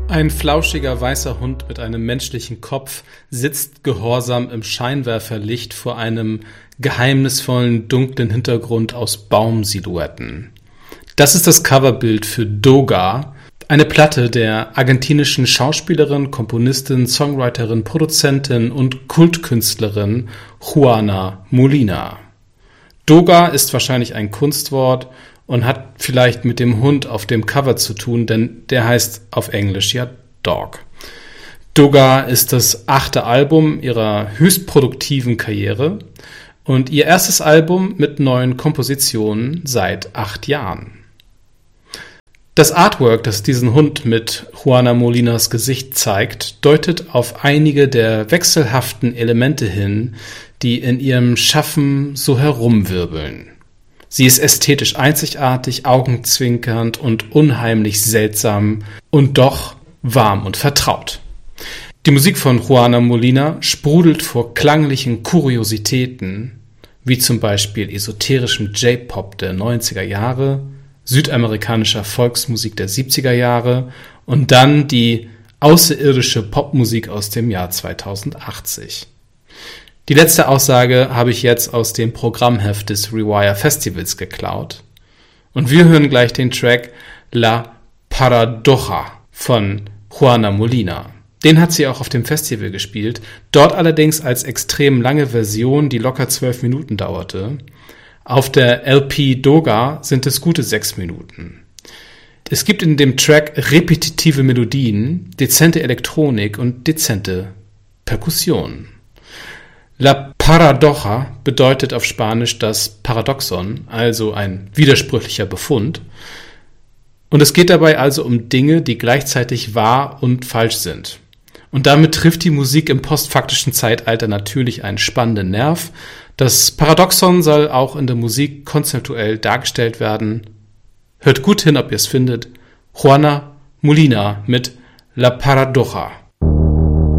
Ein flauschiger weißer Hund mit einem menschlichen Kopf sitzt gehorsam im Scheinwerferlicht vor einem geheimnisvollen, dunklen Hintergrund aus Baumsilhouetten. Das ist das Coverbild für Doga, eine Platte der argentinischen Schauspielerin, Komponistin, Songwriterin, Produzentin und Kultkünstlerin Juana Molina. Doga ist wahrscheinlich ein Kunstwort und hat vielleicht mit dem Hund auf dem Cover zu tun, denn der heißt auf Englisch ja Dog. Doga ist das 8. Album ihrer höchst produktiven Karriere und ihr erstes Album mit neuen Kompositionen seit 8 Jahren. Das Artwork, das diesen Hund mit Juana Molinas Gesicht zeigt, deutet auf einige der wechselhaften Elemente hin, die in ihrem Schaffen so herumwirbeln. Sie ist ästhetisch einzigartig, augenzwinkernd und unheimlich seltsam und doch warm und vertraut. Die Musik von Juana Molina sprudelt vor klanglichen Kuriositäten, wie zum Beispiel esoterischem J-Pop der 90er Jahre, südamerikanischer Volksmusik der 70er Jahre und dann die außerirdische Popmusik aus dem Jahr 2080. Die letzte Aussage habe ich jetzt aus dem Programmheft des Rewire Festivals geklaut. Und wir hören gleich den Track La Paradoja von Juana Molina. Den hat sie auch auf dem Festival gespielt, dort allerdings als extrem lange Version, die locker 12 Minuten dauerte. Auf der LP Doga sind es gute 6 Minuten. Es gibt in dem Track repetitive Melodien, dezente Elektronik und dezente Perkussion. La Paradoja bedeutet auf Spanisch das Paradoxon, also ein widersprüchlicher Befund. Und es geht dabei also um Dinge, die gleichzeitig wahr und falsch sind. Und damit trifft die Musik im postfaktischen Zeitalter natürlich einen spannenden Nerv. Das Paradoxon soll auch in der Musik konzeptuell dargestellt werden. Hört gut hin, ob ihr es findet. Juana Molina mit La Paradoja.